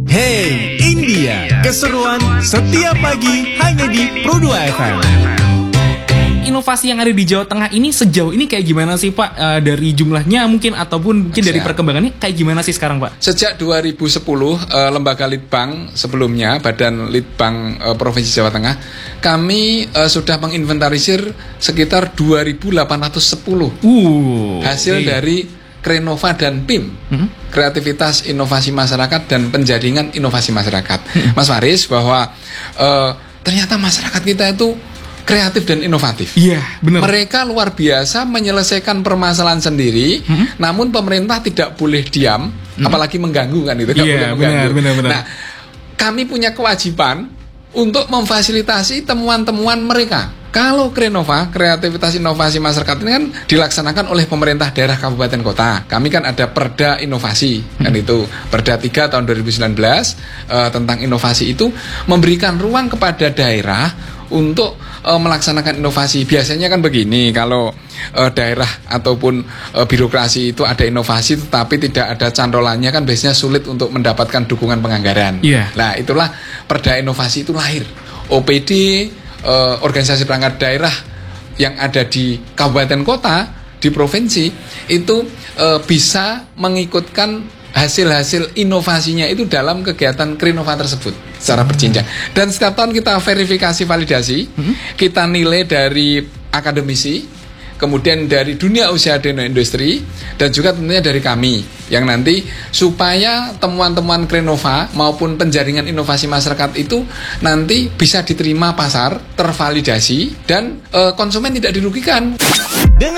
Hey, India, keseruan setiap pagi hanya di Pro 2 FM. Inovasi yang ada di Jawa Tengah ini sejauh ini kayak gimana sih Pak? Dari jumlahnya mungkin ataupun mungkin dari perkembangannya kayak gimana sih sekarang Pak? Sejak 2010 lembaga Litbang sebelumnya Badan Litbang Provinsi Jawa Tengah kami sudah menginventarisir sekitar 2.810 hasil dari Krenova dan PIM, kreativitas inovasi masyarakat dan penjaringan inovasi masyarakat. Mas Faris, bahwa ternyata masyarakat kita itu kreatif dan inovatif. Iya, benar. Mereka luar biasa menyelesaikan permasalahan sendiri, namun pemerintah tidak boleh diam, apalagi mengganggu kan itu. Iya, benar. Nah, kami punya kewajiban untuk memfasilitasi temuan-temuan mereka. Kalau Krenova, kreativitas inovasi masyarakat ini kan dilaksanakan oleh pemerintah daerah kabupaten kota. Kami kan ada Perda Inovasi, kan itu Perda 3 tahun 2019 tentang inovasi itu memberikan ruang kepada daerah untuk melaksanakan inovasi. Biasanya kan begini, kalau daerah ataupun birokrasi itu ada inovasi tetapi tidak ada cantolannya kan biasanya sulit untuk mendapatkan dukungan penganggaran. Nah, itulah Perda Inovasi itu lahir. OPD, organisasi perangkat daerah yang ada di kabupaten kota, di provinsi itu bisa mengikutkan hasil-hasil inovasinya itu dalam kegiatan Krenova tersebut secara berjenjang. Dan setiap tahun kita verifikasi validasi, kita nilai dari akademisi, kemudian dari dunia usaha dan industri, dan juga tentunya dari kami yang nanti supaya temuan-temuan Krenova maupun penjaringan inovasi masyarakat itu nanti bisa diterima pasar, tervalidasi, dan konsumen tidak dirugikan.